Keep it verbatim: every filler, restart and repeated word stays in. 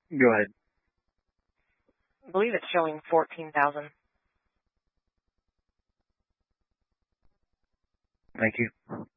Go ahead. I believe it's showing fourteen thousand. Thank you.